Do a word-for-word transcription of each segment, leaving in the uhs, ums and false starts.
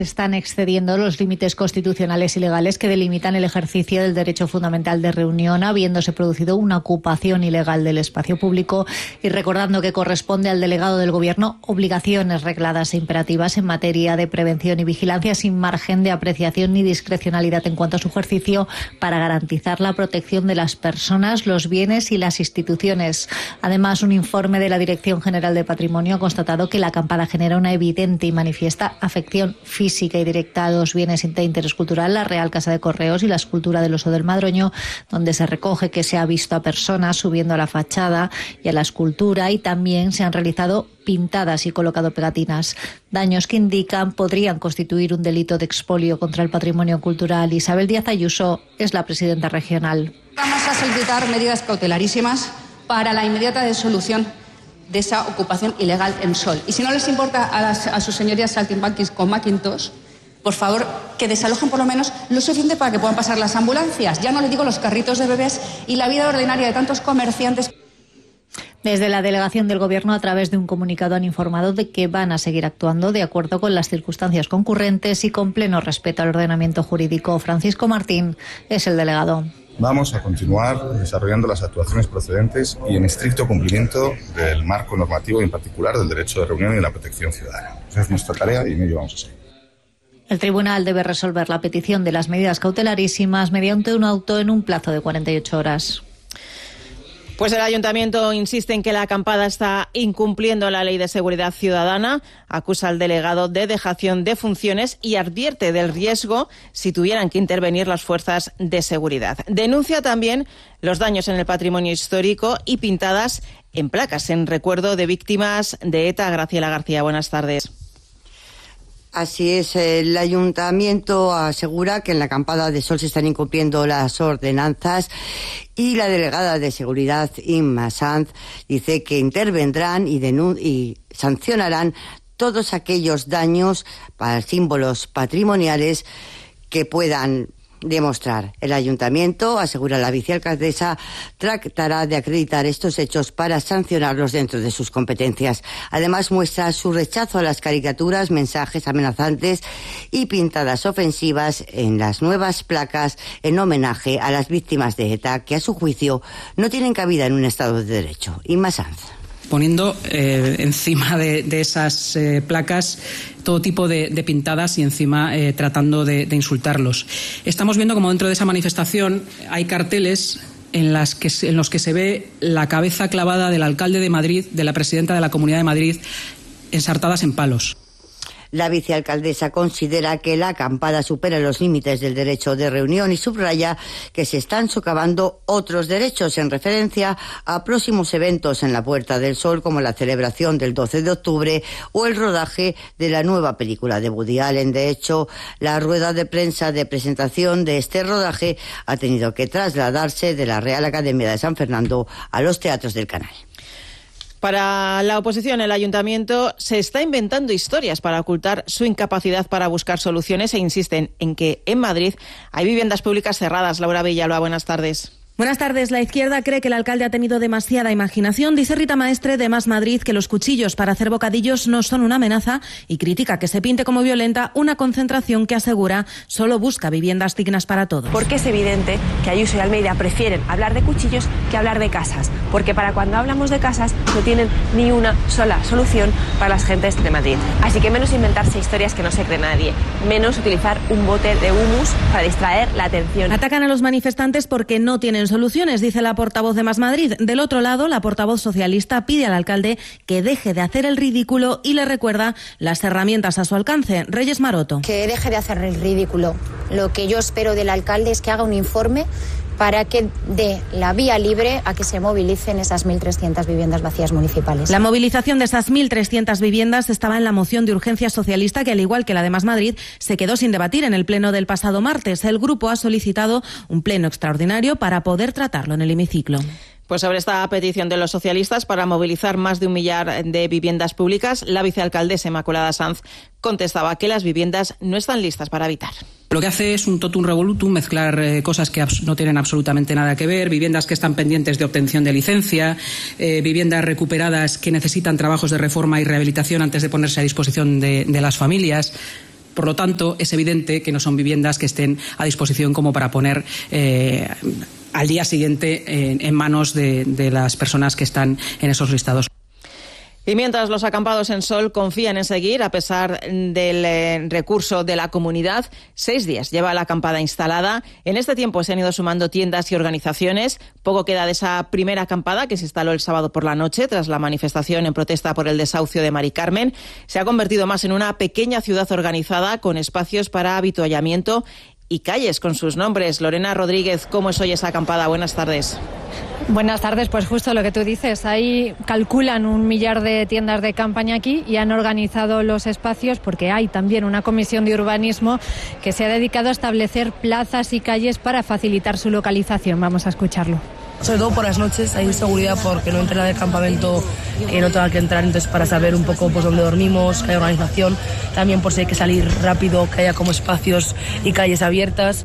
están excediendo los límites constitucionales y legales que delimitan el ejercicio del derecho fundamental de reunión, habiéndose producido una ocupación ilegal del espacio público, y recordando que corresponde al delegado del Gobierno obligaciones regladas e imperativas en materia de prevención y vigilancia, sin margen de apreciación ni discrecionalidad en cuanto a su ejercicio, para garantizar la protección de las personas, los bienes y las instituciones. Además, un informe de la Dirección General de Patrimonio ha constatado que la acampada genera una evidente y manifiesta afección física física y directa a los bienes de interés cultural, la Real Casa de Correos y la escultura del Oso del Madroño, donde se recoge que se ha visto a personas subiendo a la fachada y a la escultura, y también se han realizado pintadas y colocado pegatinas. Daños que indican podrían constituir un delito de expolio contra el patrimonio cultural. Isabel Díaz Ayuso es la presidenta regional. Vamos a solicitar medidas cautelarísimas para la inmediata disolución de esa ocupación ilegal en Sol. Y si no les importa a, las, a sus señorías saltimbanquis con Macintosh, por favor, que desalojen por lo menos lo suficiente para que puedan pasar las ambulancias. Ya no les digo los carritos de bebés y la vida ordinaria de tantos comerciantes. Desde la delegación del Gobierno, a través de un comunicado, han informado de que van a seguir actuando de acuerdo con las circunstancias concurrentes y con pleno respeto al ordenamiento jurídico. Francisco Martín es el delegado. Vamos a continuar desarrollando las actuaciones procedentes y en estricto cumplimiento del marco normativo y en particular del derecho de reunión y de la protección ciudadana. Esa es nuestra tarea y en ello vamos a seguir. El tribunal debe resolver la petición de las medidas cautelarísimas mediante un auto en un plazo de cuarenta y ocho horas. Pues el ayuntamiento insiste en que la acampada está incumpliendo la ley de seguridad ciudadana, acusa al delegado de dejación de funciones y advierte del riesgo si tuvieran que intervenir las fuerzas de seguridad. Denuncia también los daños en el patrimonio histórico y pintadas en placas en recuerdo de víctimas de ETA. Graciela García, buenas tardes. Así es, el ayuntamiento asegura que en la acampada de Sol se están incumpliendo las ordenanzas y la delegada de seguridad, Inma Sanz, dice que intervendrán y, denun- y sancionarán todos aquellos daños para símbolos patrimoniales que puedan demostrar. El ayuntamiento, asegura la vicealcaldesa, tratará de acreditar estos hechos para sancionarlos dentro de sus competencias. Además, muestra su rechazo a las caricaturas, mensajes amenazantes y pintadas ofensivas en las nuevas placas en homenaje a las víctimas de ETA, que a su juicio no tienen cabida en un Estado de Derecho. Inma Sanz. Poniendo eh, encima de, de esas eh, placas todo tipo de, de pintadas y encima eh, tratando de, de insultarlos. Estamos viendo como dentro de esa manifestación hay carteles en, las que, en los que se ve la cabeza clavada del alcalde de Madrid, de la presidenta de la Comunidad de Madrid, ensartadas en palos. La vicealcaldesa considera que la acampada supera los límites del derecho de reunión y subraya que se están socavando otros derechos en referencia a próximos eventos en la Puerta del Sol, como la celebración del doce de octubre o el rodaje de la nueva película de Woody Allen. De hecho, la rueda de prensa de presentación de este rodaje ha tenido que trasladarse de la Real Academia de San Fernando a los teatros del Canal. Para la oposición, el ayuntamiento se está inventando historias para ocultar su incapacidad para buscar soluciones e insisten en que en Madrid hay viviendas públicas cerradas. Laura Villalba, buenas tardes. Buenas tardes. La izquierda cree que el alcalde ha tenido demasiada imaginación. Dice Rita Maestre de Más Madrid que los cuchillos para hacer bocadillos no son una amenaza y critica que se pinte como violenta una concentración que asegura solo busca viviendas dignas para todos. Porque es evidente que Ayuso y Almeida prefieren hablar de cuchillos que hablar de casas. Porque para cuando hablamos de casas no tienen ni una sola solución para las gentes de Madrid. Así que menos inventarse historias que no se cree nadie. Menos utilizar un bote de humus para distraer la atención. Atacan a los manifestantes porque no tienen soluciones, dice la portavoz de Más Madrid. Del otro lado, la portavoz socialista pide al alcalde que deje de hacer el ridículo y le recuerda las herramientas a su alcance. Reyes Maroto. Que deje de hacer el ridículo. Lo que yo espero del alcalde es que haga un informe para que dé la vía libre a que se movilicen esas mil trescientas viviendas vacías municipales. La movilización de esas mil trescientas viviendas estaba en la moción de urgencia socialista que, al igual que la de Más Madrid, se quedó sin debatir en el pleno del pasado martes. El grupo ha solicitado un pleno extraordinario para poder tratarlo en el hemiciclo. Pues sobre esta petición de los socialistas para movilizar más de un millar de viviendas públicas, la vicealcaldesa Inmaculada Sanz contestaba que las viviendas no están listas para habitar. Lo que hace es un totum revolutum, mezclar eh, cosas que abs- no tienen absolutamente nada que ver, viviendas que están pendientes de obtención de licencia, eh, viviendas recuperadas que necesitan trabajos de reforma y rehabilitación antes de ponerse a disposición de, de las familias. Por lo tanto, es evidente que no son viviendas que estén a disposición como para poner eh, al día siguiente en, en manos de, de las personas que están en esos listados. Y mientras los acampados en Sol confían en seguir, a pesar del eh, recurso de la comunidad, seis días lleva la acampada instalada. En este tiempo se han ido sumando tiendas y organizaciones. Poco queda de esa primera acampada que se instaló el sábado por la noche tras la manifestación en protesta por el desahucio de Mari Carmen. Se ha convertido más en una pequeña ciudad organizada con espacios para avituallamiento y calles con sus nombres. Lorena Rodríguez, ¿cómo es hoy esa acampada? Buenas tardes. Buenas tardes, pues justo lo que tú dices, ahí calculan un millar de tiendas de campaña aquí y han organizado los espacios porque hay también una comisión de urbanismo que se ha dedicado a establecer plazas y calles para facilitar su localización. Vamos a escucharlo. Sobre todo por las noches hay seguridad porque no entra nada de campamento que no tenga que entrar, entonces para saber un poco pues dónde dormimos, que hay organización, también por si hay que salir rápido, que haya como espacios y calles abiertas.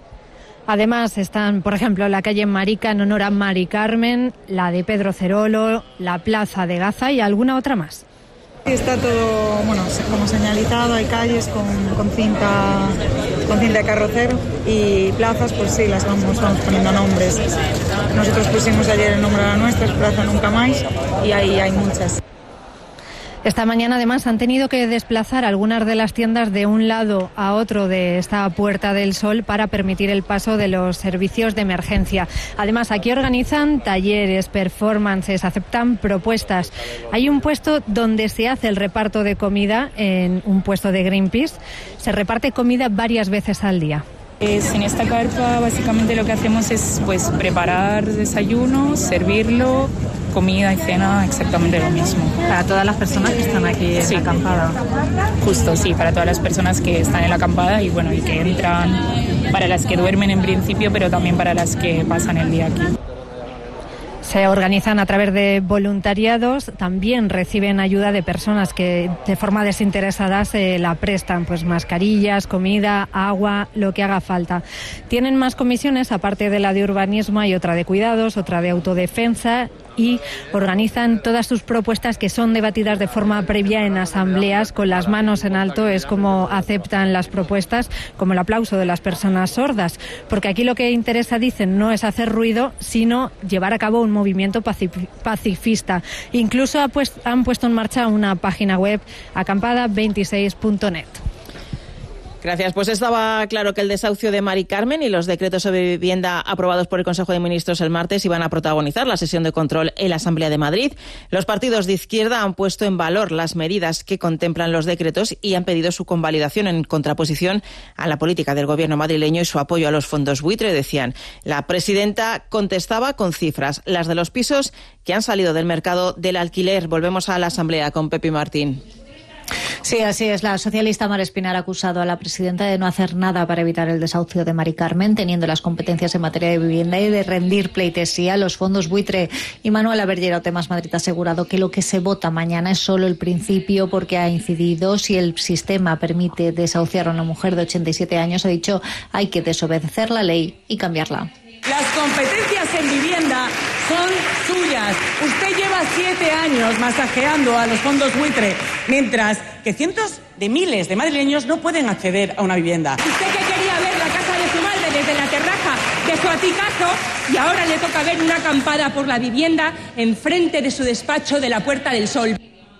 Además están, por ejemplo, la calle Marica en honor a Mari Carmen, la de Pedro Cerolo, la plaza de Gaza y alguna otra más. Está todo, bueno, como señalizado, hay calles con, con cinta con cinta de carrocero y plazas, pues sí, las vamos, vamos poniendo nombres. Nosotros pusimos ayer el nombre a la nuestra, es Plaza Nunca Más, y ahí hay muchas. Esta mañana, además, han tenido que desplazar algunas de las tiendas de un lado a otro de esta Puerta del Sol para permitir el paso de los servicios de emergencia. Además, aquí organizan talleres, performances, aceptan propuestas. Hay un puesto donde se hace el reparto de comida, en un puesto de Greenpeace. Se reparte comida varias veces al día. Es, en esta carpa básicamente lo que hacemos es pues preparar desayuno, servirlo, comida y cena, exactamente lo mismo. Para todas las personas que están aquí en sí. la acampada. Justo, sí, para todas las personas que están en la acampada y bueno, y que entran, para las que duermen en principio, pero también para las que pasan el día aquí. Se organizan a través de voluntariados, también reciben ayuda de personas que de forma desinteresada se la prestan, pues mascarillas, comida, agua, lo que haga falta. Tienen más comisiones, aparte de la de urbanismo, hay otra de cuidados, otra de autodefensa y organizan todas sus propuestas que son debatidas de forma previa en asambleas con las manos en alto. Es como aceptan las propuestas, como el aplauso de las personas sordas, porque aquí lo que interesa, dicen, no es hacer ruido, sino llevar a cabo un movimiento pacifista. Incluso ha pues, han puesto en marcha una página web, acampada veintiséis punto net. Gracias. Pues estaba claro que el desahucio de Mari Carmen y los decretos sobre vivienda aprobados por el Consejo de Ministros el martes iban a protagonizar la sesión de control en la Asamblea de Madrid. Los partidos de izquierda han puesto en valor las medidas que contemplan los decretos y han pedido su convalidación en contraposición a la política del gobierno madrileño y su apoyo a los fondos buitre, decían. La presidenta contestaba con cifras, las de los pisos que han salido del mercado del alquiler. Volvemos a la Asamblea con Pepi Martín. Sí, así es. La socialista Mar Espinar ha acusado a la presidenta de no hacer nada para evitar el desahucio de Mari Carmen, teniendo las competencias en materia de vivienda y de rendir pleitesía a los fondos buitre. Y Manuel Aberllero, Temas Madrid, ha asegurado que lo que se vota mañana es solo el principio, porque ha incidido si el sistema permite desahuciar a una mujer de ochenta y siete años. Ha dicho hay que desobedecer la ley y cambiarla. Las competencias en vivienda son suyas. Usted lleva siete años masajeando a los fondos buitre, mientras que cientos de miles de madrileños no pueden acceder a una vivienda. Usted que quería ver la casa de su madre desde la terraza de su aticazo y ahora le toca ver una acampada por la vivienda enfrente de su despacho de la Puerta del Sol.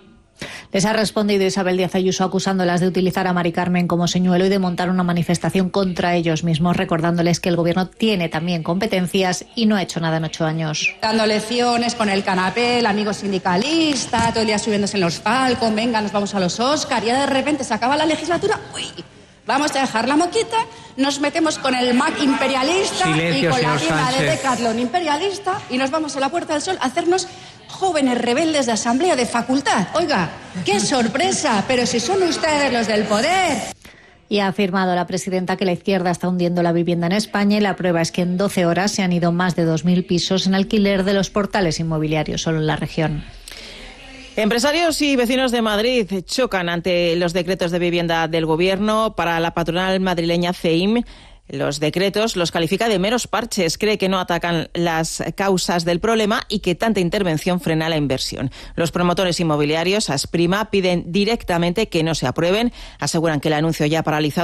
Les ha respondido Isabel Díaz Ayuso acusándolas de utilizar a Mari Carmen como señuelo y de montar una manifestación contra ellos mismos, recordándoles que el gobierno tiene también competencias y no ha hecho nada en ocho años. Dando lecciones con el canapé, el amigo sindicalista, todo el día subiéndose en los Falcon, venga, nos vamos a los Oscar, y ya de repente se acaba la legislatura, uy, vamos a dejar la moquita, nos metemos con el Mac imperialista Silencio, y con la tienda de Decathlon imperialista y nos vamos a la Puerta del Sol a hacernos jóvenes rebeldes de asamblea de facultad. Oiga, qué sorpresa, pero si son ustedes los del poder. Y ha afirmado la presidenta que la izquierda está hundiendo la vivienda en España y la prueba es que en doce horas se han ido más de dos mil pisos en alquiler de los portales inmobiliarios solo en la región. Empresarios y vecinos de Madrid chocan ante los decretos de vivienda del Gobierno. Para la patronal madrileña C E I M, los decretos los califica de meros parches, cree que no atacan las causas del problema y que tanta intervención frena la inversión. Los promotores inmobiliarios, Asprima, piden directamente que no se aprueben, aseguran que el anuncio ya ha paralizado